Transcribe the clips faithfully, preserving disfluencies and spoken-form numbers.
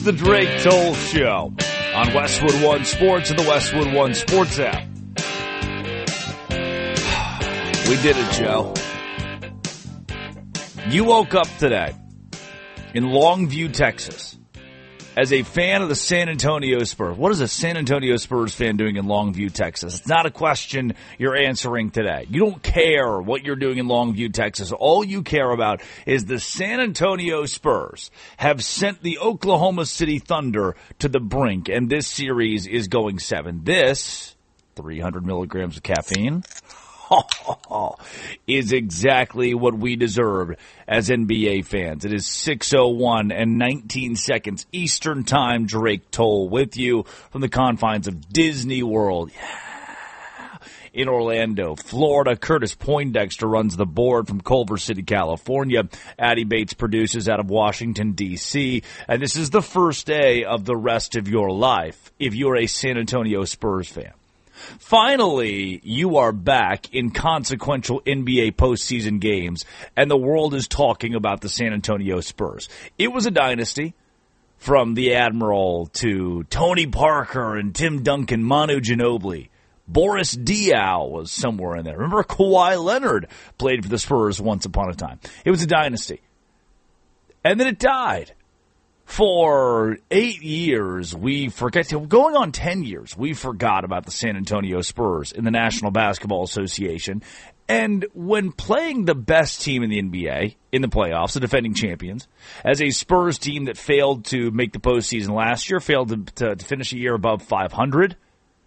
the Drake Toll Show on Westwood One Sports and the Westwood One Sports app. We did it, Joe. You woke up today in Longview, Texas, as a fan of the San Antonio Spurs. What is a San Antonio Spurs fan doing in Longview, Texas? It's not a question you're answering today. You don't care what you're doing in Longview, Texas. All you care about is the San Antonio Spurs have sent the Oklahoma City Thunder to the brink, and this series is going seven. This, three hundred milligrams of caffeine, is exactly what we deserved as N B A fans. It is six oh one and nineteen seconds Eastern Time. Drake Toll with you from the confines of Disney World. Yeah. In Orlando, Florida. Curtis Poindexter runs the board from Culver City, California. Addie Bates produces out of Washington, D C And this is the first day of the rest of your life if you're a San Antonio Spurs fan. Finally, you are back in consequential N B A postseason games, and the world is talking about the San Antonio Spurs. It was a dynasty from the Admiral to Tony Parker and Tim Duncan, Manu Ginobili. Boris Diaw was somewhere in there. Remember, Kawhi Leonard played for the Spurs once upon a time. It was a dynasty. And then it died. For eight years, we forget, going on ten years, we forgot about the San Antonio Spurs in the National Basketball Association. And when playing the best team in the N B A in the playoffs, the defending champions, as a Spurs team that failed to make the postseason last year, failed to, to, to finish a year above five hundred,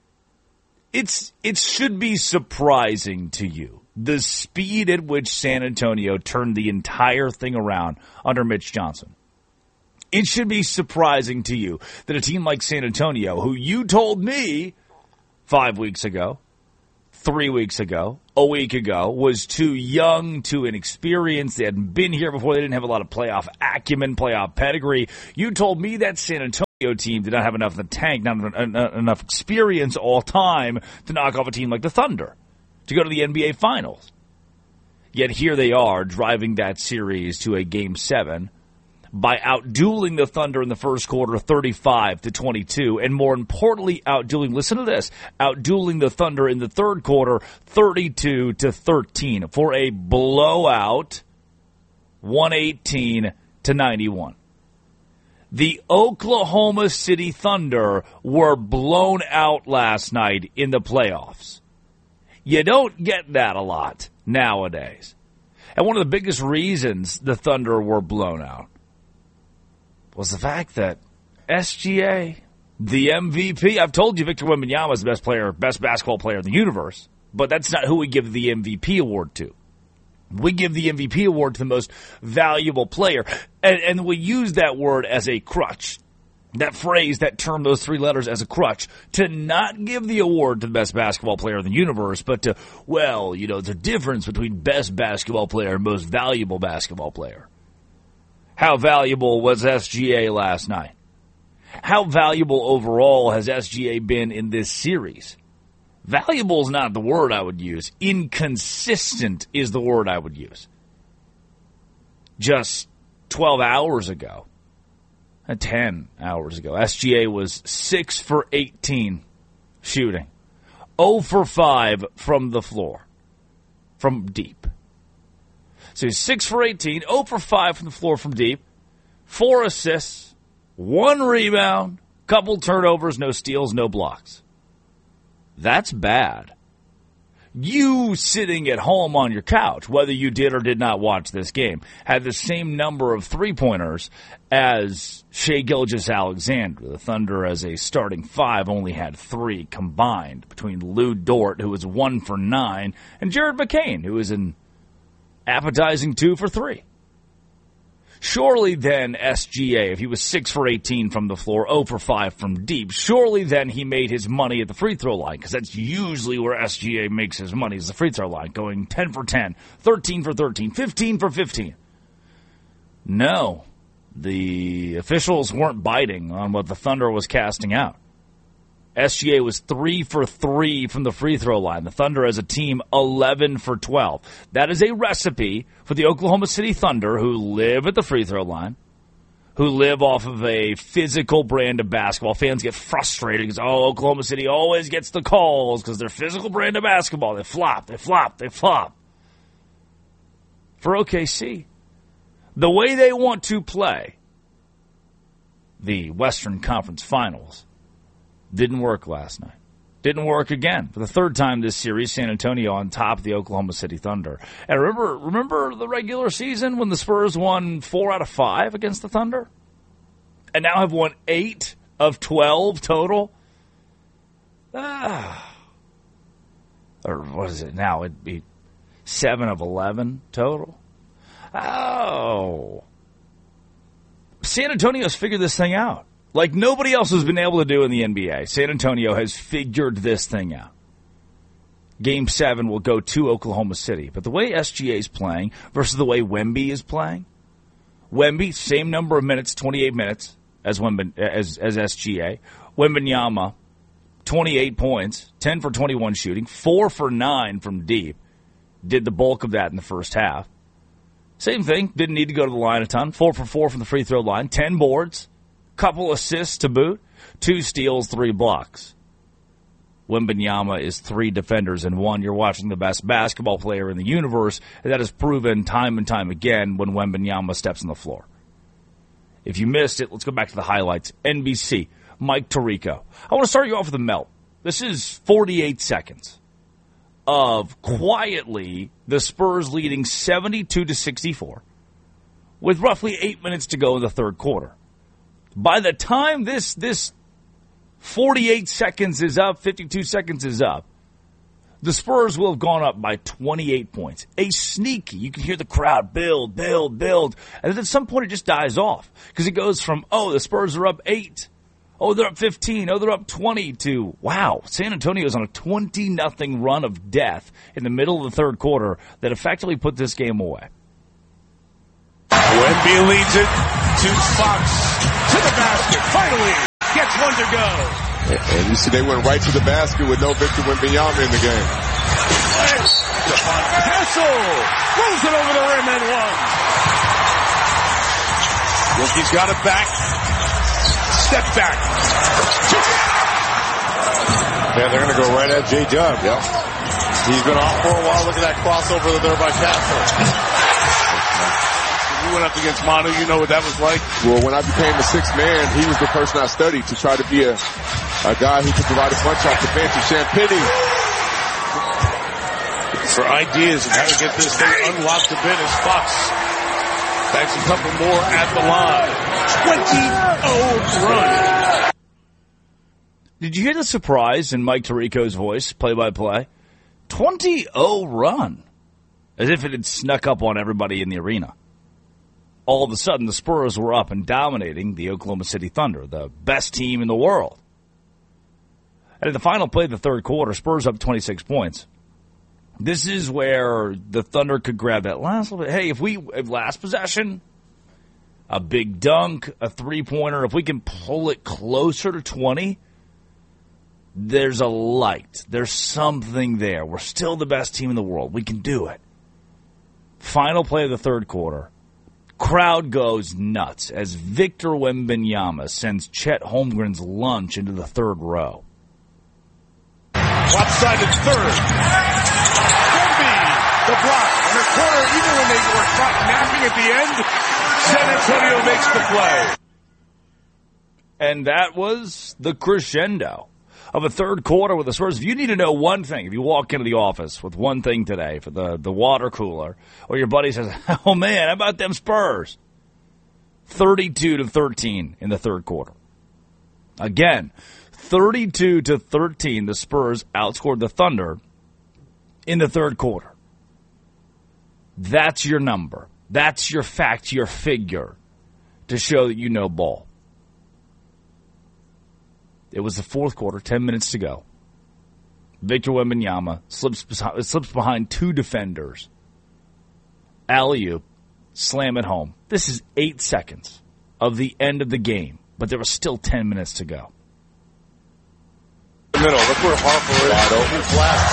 it's it should be surprising to you the speed at which San Antonio turned the entire thing around under Mitch Johnson. It should be surprising to you that a team like San Antonio, who you told me five weeks ago, three weeks ago, a week ago, was too young, too inexperienced, they hadn't been here before, they didn't have a lot of playoff acumen, playoff pedigree. You told me that San Antonio team did not have enough in the tank, not enough experience all time to knock off a team like the Thunder, to go to the N B A Finals. Yet here they are, driving that series to a Game seven, by outdueling the Thunder in the first quarter thirty-five to twenty-two, and more importantly, outdueling, listen to this, outdueling the Thunder in the third quarter thirty-two to thirteen for a blowout one eighteen to ninety-one. The Oklahoma City Thunder were blown out last night in the playoffs. You don't get that a lot nowadays. And one of the biggest reasons the Thunder were blown out was the fact that S G A, the M V P, I've told you Victor Wembanyama is the best player, best basketball player in the universe, but that's not who we give the M V P award to. We give the M V P award to the most valuable player, and, and we use that word as a crutch, that phrase, that term, those three letters as a crutch, to not give the award to the best basketball player in the universe, but to, well, you know, there's a difference between best basketball player and most valuable basketball player. How valuable was S G A last night? How valuable overall has S G A been in this series? Valuable is not the word I would use. Inconsistent is the word I would use. Just twelve hours ago, ten hours ago, S G A was six for eighteen shooting, zero for five from the floor, from deep. So he's six for eighteen, zero for five from the floor from deep, four assists, one rebound, couple turnovers, no steals, no blocks. That's bad. You sitting at home on your couch, whether you did or did not watch this game, had the same number of three-pointers as Shai Gilgeous-Alexander. The Thunder, as a starting five, only had three combined between Lou Dort, who was one for nine, and Jared McCain, who was an appetizing two for three. Surely then S G A, if he was six for eighteen from the floor, zero for five from deep, surely then he made his money at the free throw line, because that's usually where S G A makes his money, is the free throw line, going ten for ten, thirteen for thirteen, fifteen for fifteen. No, the officials weren't biting on what the Thunder was casting out. S G A was three for three from the free throw line. The Thunder as a team, eleven for twelve. That is a recipe for the Oklahoma City Thunder, who live at the free throw line, who live off of a physical brand of basketball. Fans get frustrated because, oh, Oklahoma City always gets the calls because they're physical brand of basketball. They flop, they flop, they flop. For O K C, the way they want to play the Western Conference Finals didn't work last night. Didn't work again. For the third time this series, San Antonio on top of the Oklahoma City Thunder. And remember, remember the regular season when the Spurs won four out of five against the Thunder? And now have won eight of twelve total? Ah. Or what is it now? It'd be seven of eleven total? Oh. San Antonio's figured this thing out. Like nobody else has been able to do in the N B A. San Antonio has figured this thing out. Game seven will go to Oklahoma City. But the way S G A is playing versus the way Wemby is playing, Wemby, same number of minutes, twenty-eight minutes as Wemby, as, as S G A. Wembanyama, twenty-eight points, ten for twenty-one shooting, four for nine from deep. Did the bulk of that in the first half. Same thing, didn't need to go to the line a ton. four for four from the free throw line, ten boards. Couple assists to boot, two steals, three blocks. Wembanyama is three defenders in one. You're watching the best basketball player in the universe, and that is proven time and time again when Wembanyama steps on the floor. If you missed it, let's go back to the highlights. N B C, Mike Tirico. I want to start you off with a melt. This is forty-eight seconds of quietly the Spurs leading seventy-two to sixty-four with roughly eight minutes to go in the third quarter. By the time this this forty-eight seconds is up, fifty-two seconds is up, the Spurs will have gone up by twenty-eight points. A sneaky, you can hear the crowd build, build, build, and then at some point it just dies off because it goes from, oh, the Spurs are up eight, oh, they're up fifteen, oh, they're up twenty to, wow, San Antonio's on a twenty nothing run of death in the middle of the third quarter that effectively put this game away. Wemby leads it to Fox. To the basket, finally gets one to go. And, and you see they went right to the basket with no Victor Wembanyama in the game. Stephon Castle rolls it over the rim and one. Wilkie's got it back. Step back. Yeah, they're going to go right at J. Dub. Yep. He's been off for a while. Look at that crossover there by Castle. You went up against Manu, you know what that was like? Well, when I became the sixth man, he was the person I studied to try to be a, a guy who could provide a bunch off the bench. And Champagny. For ideas of how to get this thing unlocked a bit as Fox banks a couple more at the line. twenty oh run. Did you hear the surprise in Mike Tirico's voice, play-by-play? twenty oh run. As if it had snuck up on everybody in the arena. All of a sudden, the Spurs were up and dominating the Oklahoma City Thunder, the best team in the world. And at the final play of the third quarter, Spurs up twenty-six points. This is where the Thunder could grab that last little bit. Hey, if we, if last possession, a big dunk, a three-pointer, if we can pull it closer to twenty, there's a light. There's something there. We're still the best team in the world. We can do it. Final play of the third quarter. Crowd goes nuts as Victor Wembanyama sends Chet Holmgren's lunch into the third row. Lopsided third. Wemby, the block. In the corner, even when they were caught napping at the end, San Antonio makes the play. And that was the crescendo of a third quarter with the Spurs. If you need to know one thing, if you walk into the office with one thing today for the, the water cooler, or your buddy says, oh man, how about them Spurs? thirty-two to thirteen in the third quarter. Again, thirty-two to thirteen, the Spurs outscored the Thunder in the third quarter. That's your number. That's your fact, your figure to show that you know ball. It was the fourth quarter, ten minutes to go. Victor Wembanyama slips, slips behind two defenders. Alley-oop, slam it home. This is eight seconds of the end of the game, but there was still ten minutes to go. The middle, look where Harper is. Wide open blast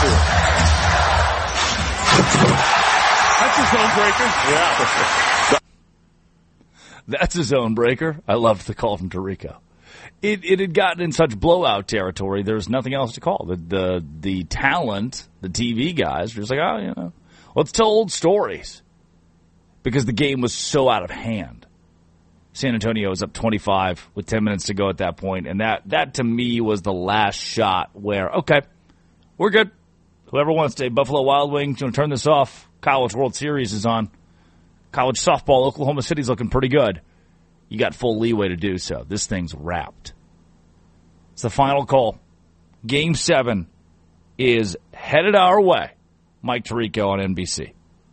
to it. That's his zone breaker. Yeah. That's a zone breaker. I loved the call from Tirico. It it had gotten in such blowout territory, there's nothing else to call. The the the talent, the T V guys were just like, oh, you know, let's tell old stories. Because the game was so out of hand. San Antonio was up twenty-five with ten minutes to go at that point, and that, that to me was the last shot where, okay, we're good. Whoever wants to, Buffalo Wild Wings, you want to turn this off? College World Series is on. College softball, Oklahoma City's looking pretty good. You got full leeway to do so. This thing's wrapped. It's the final call. Game seven is headed our way. Mike Tirico on N B C.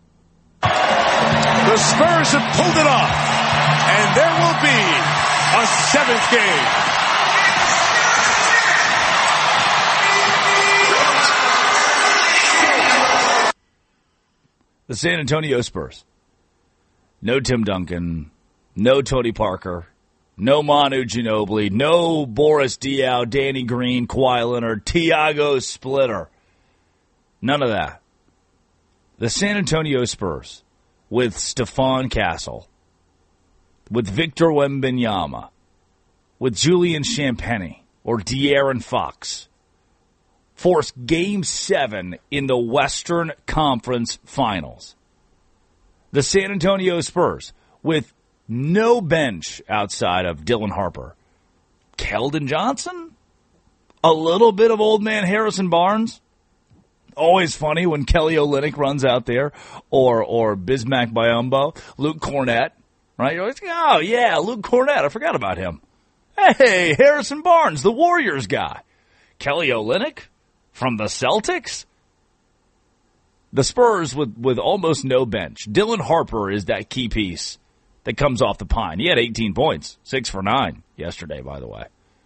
The Spurs have pulled it off, and there will be a seventh game. The San Antonio Spurs. No Tim Duncan, no Tony Parker, no Manu Ginobili, no Boris Diaw, Danny Green, Kawhi Leonard, Tiago Splitter. None of that. The San Antonio Spurs with Stephon Castle, with Victor Wembanyama, with Julian Champagnie or De'Aaron Fox, force Game seven in the Western Conference Finals. The San Antonio Spurs with no bench outside of Dylan Harper. Keldon Johnson? A little bit of old man Harrison Barnes? Always funny when Kelly Olynyk runs out there, or or Bismack Biyombo, Luke Cornett, right? You're always, oh, yeah, Luke Cornett. I forgot about him. Hey, Harrison Barnes, the Warriors guy. Kelly Olynyk from the Celtics? The Spurs with, with almost no bench. Dylan Harper is that key piece that comes off the pine. He had eighteen points, six for nine yesterday, by the way.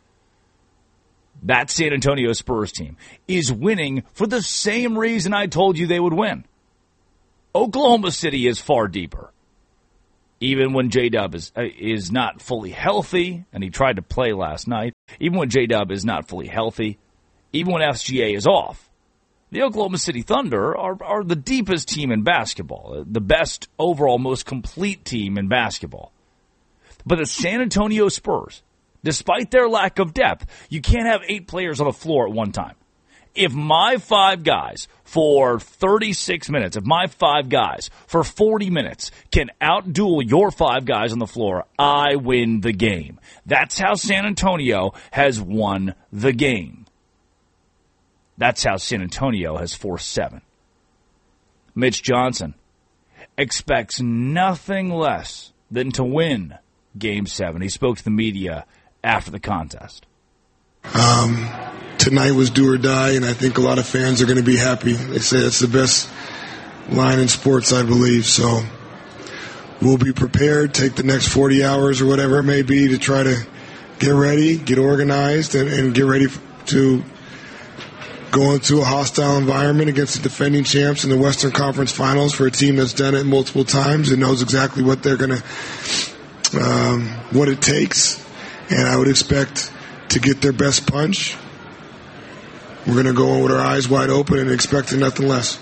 That San Antonio Spurs team is winning for the same reason I told you they would win. Oklahoma City is far deeper. Even when J-Dub is, is not fully healthy, and he tried to play last night, even when J-Dub is not fully healthy, even when S G A is off, the Oklahoma City Thunder are, are the deepest team in basketball, the best overall, most complete team in basketball. But the San Antonio Spurs, despite their lack of depth, you can't have eight players on the floor at one time. If my five guys for thirty-six minutes, if my five guys for forty minutes can outduel your five guys on the floor, I win the game. That's how San Antonio has won the game. That's how San Antonio has forced seven. Mitch Johnson expects nothing less than to win Game seven. He spoke to the media after the contest. Um, tonight was do or die, and I think a lot of fans are going to be happy. They say it's the best line in sports, I believe. So we'll be prepared, take the next forty hours or whatever it may be to try to get ready, get organized, and, and get ready to go into a hostile environment against the defending champs in the Western Conference Finals for a team that's done it multiple times and knows exactly what they're going to, um, what it takes. And I would expect to get their best punch. We're going to go in with our eyes wide open and expecting nothing less.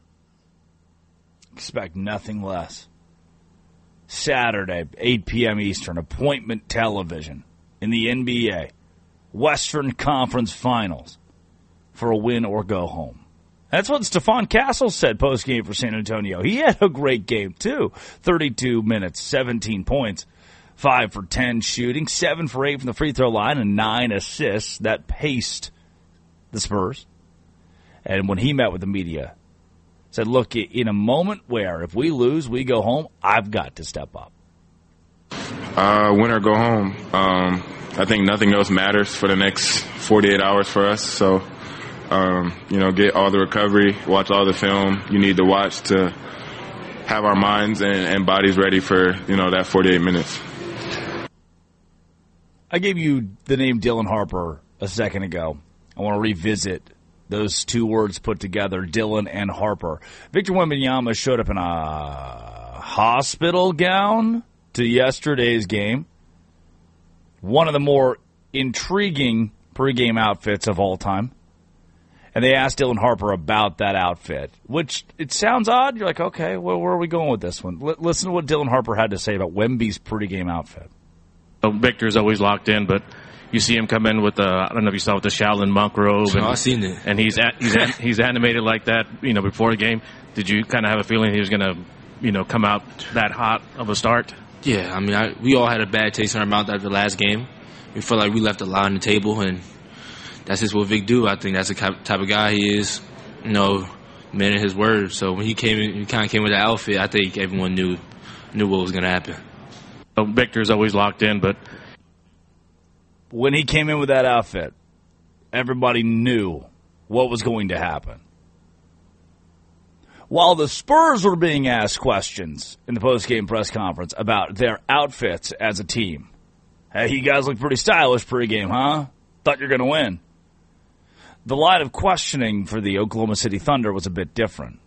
Expect nothing less. Saturday, eight p.m. Eastern, appointment television in the N B A. Western Conference Finals for a win or go home. That's what Stephon Castle said post-game for San Antonio. He had a great game, too. thirty-two minutes, seventeen points. Five for ten shooting, seven for eight from the free throw line, and nine assists that paced the Spurs. And when he met with the media, said, look, in a moment where if we lose, we go home, I've got to step up. Uh, win or go home. Um, I think nothing else matters for the next forty-eight hours for us. So, um, you know, get all the recovery, watch all the film you need to watch to have our minds and, and bodies ready for, you know, that forty-eight minutes. I gave you the name Dylan Harper a second ago. I want to revisit those two words put together, Dylan and Harper. Victor Wembanyama showed up in a hospital gown to yesterday's game. One of the more intriguing pregame outfits of all time. And they asked Dylan Harper about that outfit, which it sounds odd. You're like, okay, well, where are we going with this one? L- listen to what Dylan Harper had to say about Wemby's pregame outfit. So Victor's always locked in, but you see him come in with the, I don't know if you saw, with the Shaolin monk robe. And, oh, I've seen it. And he's, a, he's, a, he's animated like that, you know, before the game. Did you kind of have a feeling he was going to, you know, come out that hot of a start? Yeah, I mean, I, we all had a bad taste in our mouth after the last game. We felt like we left a lot on the table, and that's just what Vic do. I think that's the type of guy he is, you know, man of his word. So when he came in, he kind of came with the outfit, I think everyone knew knew what was going to happen. So Victor's always locked in, but when he came in with that outfit, everybody knew what was going to happen. While the Spurs were being asked questions in the post-game press conference about their outfits as a team. Hey, you guys look pretty stylish pregame, huh? Thought you were going to win. The line of questioning for the Oklahoma City Thunder was a bit different.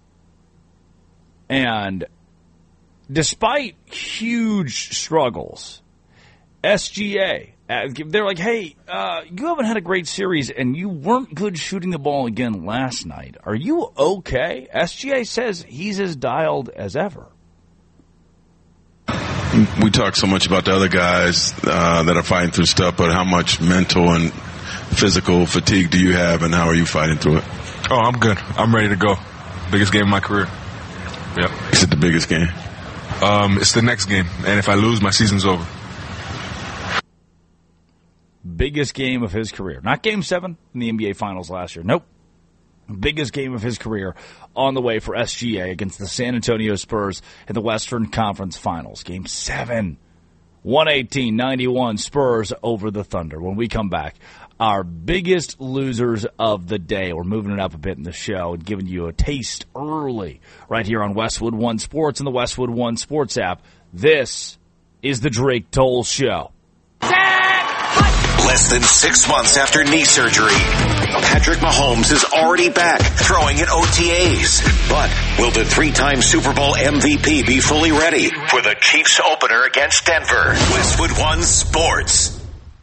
And despite huge struggles, S G A, they're like, hey, uh, you haven't had a great series, and you weren't good shooting the ball again last night. Are you okay? S G A says he's as dialed as ever. We talk so much about the other guys uh, that are fighting through stuff, but how much mental and physical fatigue do you have, and how are you fighting through it? Oh, I'm good. I'm ready to go. Biggest game of my career. Yep. Is it the biggest game? Um, it's the next game, and if I lose, my season's over. Biggest game of his career. Not game seven in the N B A Finals last year. Nope. Biggest game of his career on the way for S G A against the San Antonio Spurs in the Western Conference Finals. Game seven. one eighteen ninety-one Spurs over the Thunder. When we come back, our biggest losers of the day. We're moving it up a bit in the show and giving you a taste early right here on Westwood One Sports and the Westwood One Sports app. This is the Drake Toll Show. Less than six months after knee surgery, Patrick Mahomes is already back throwing in O T As. But will the three-time Super Bowl M V P be fully ready for the Chiefs opener against Denver? Westwood One Sports.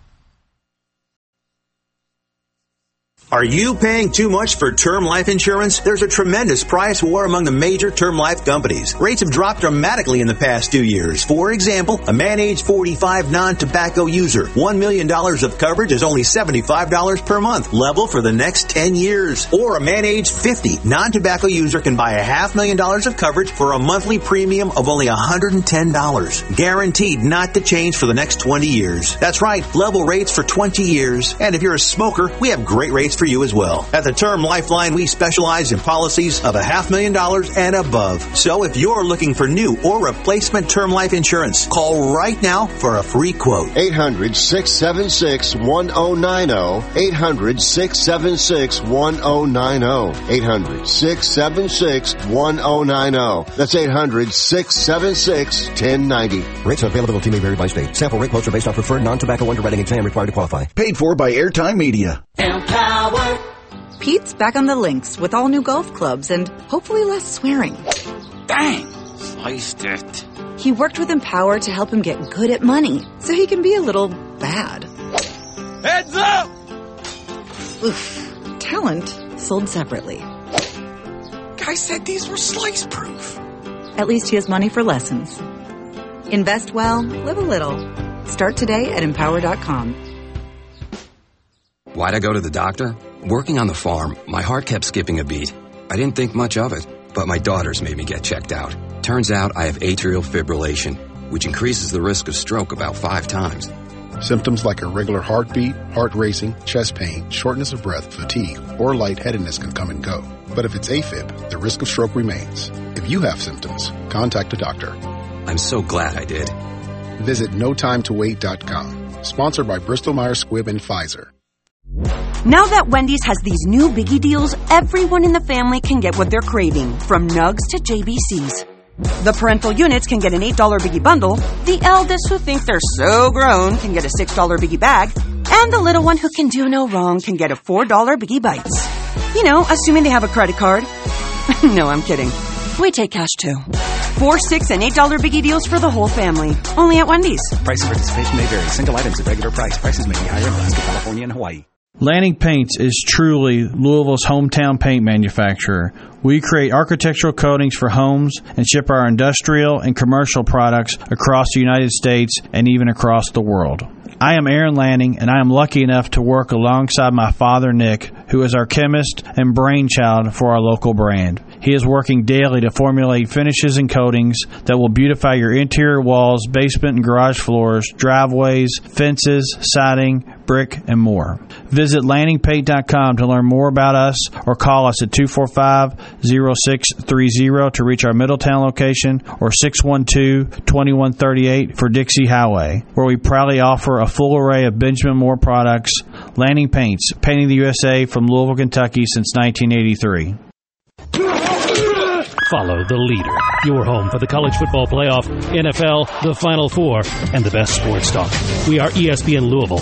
Are you paying too much for term life insurance? There's a tremendous price war among the major term life companies. Rates have dropped dramatically in the past two years. For example, a man age forty-five non-tobacco user, one million dollars of coverage is only seventy-five dollars per month, level for the next ten years. Or a man age fifty non-tobacco user can buy a half million dollars of coverage for a monthly premium of only one hundred ten dollars. Guaranteed not to change for the next twenty years. That's right, level rates for twenty years. And if you're a smoker, we have great rates for you as well. At the Term Lifeline, we specialize in policies of a half million dollars and above. So if you're looking for new or replacement term life insurance, call right now for a free quote. eight hundred, six seven six, one oh nine oh. eight hundred, six seven six, one oh nine oh. eight hundred, six seven six, one oh nine oh. That's eight hundred, six seven six, one oh nine oh. Rates and availability may vary by state. Sample rate quotes are based on preferred non-tobacco underwriting exam required to qualify. Paid for by Airtime Media. Empower. Pete's back on the links with all new golf clubs and hopefully less swearing. Dang! Sliced it. He worked with Empower to help him get good at money, so he can be a little bad. Heads up! Oof. Talent sold separately. Guy said these were slice-proof. At least he has money for lessons. Invest well, live a little. Start today at empower dot com. Why'd I go to the doctor? Working on the farm, my heart kept skipping a beat. I didn't think much of it, but my daughters made me get checked out. Turns out I have atrial fibrillation, which increases the risk of stroke about five times. Symptoms like irregular heartbeat, heart racing, chest pain, shortness of breath, fatigue, or lightheadedness can come and go. But if it's AFib, the risk of stroke remains. If you have symptoms, contact a doctor. I'm so glad I did. Visit no time to wait dot com. Sponsored by Bristol Myers Squibb and Pfizer. Now that Wendy's has these new biggie deals, everyone in the family can get what they're craving, from nugs to J B Cs. The parental units can get an eight dollar biggie bundle, the eldest who think they're so grown can get a six dollar biggie bag, and the little one who can do no wrong can get a four dollar biggie bites. You know, assuming they have a credit card. No, I'm kidding. We take cash too. Four, six, and eight dollar biggie deals for the whole family. Only at Wendy's. Price and participation may vary. Single items at regular price. Prices may be higher in Alaska, California, and Hawaii. Lanning Paints is truly Louisville's hometown paint manufacturer. We create architectural coatings for homes and ship our industrial and commercial products across the United States and even across the world. I am Aaron Lanning, and I am lucky enough to work alongside my father, Nick, who is our chemist and brainchild for our local brand. He is working daily to formulate finishes and coatings that will beautify your interior walls, basement and garage floors, driveways, fences, siding, brick, and more. Visit lanning paint dot com to learn more about us or call us at two four five, zero six three zero to reach our Middletown location or six one two, two one three eight for Dixie Highway, where we proudly offer a full array of Benjamin Moore products. Lanning Paints, painting the U S A from Louisville, Kentucky since nineteen eighty-three. Follow the leader. Your home for the college football playoff, N F L, the Final Four, and the best sports talk. We are E S P N Louisville.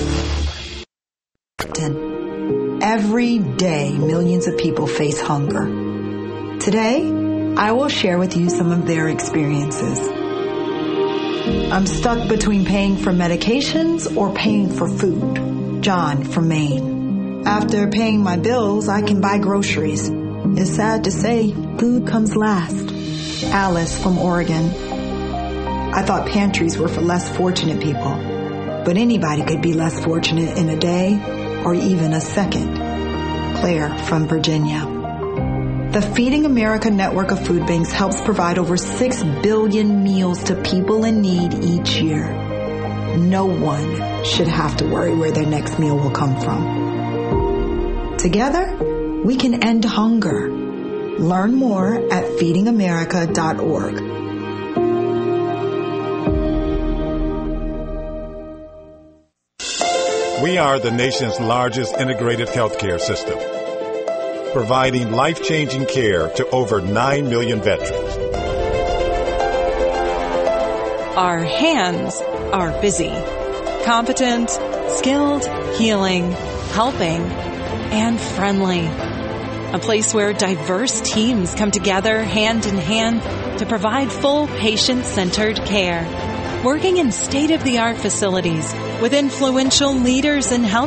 Every day, millions of people face hunger. Today, I will share with you some of their experiences. I'm stuck between paying for medications or paying for food. John from Maine. After paying my bills, I can buy groceries. It's sad to say, food comes last. Alice from Oregon. I thought pantries were for less fortunate people, but anybody could be less fortunate in a day or even a second. Claire from Virginia. The Feeding America network of food banks helps provide over six billion meals to people in need each year. No one should have to worry where their next meal will come from. Together, we can end hunger. Learn more at feeding america dot org. We are the nation's largest integrated healthcare system, providing life-changing care to over nine million veterans. Our hands are busy, competent, skilled, healing, helping, and friendly. A place where diverse teams come together hand in hand to provide full patient-centered care. Working in state-of-the-art facilities with influential leaders in health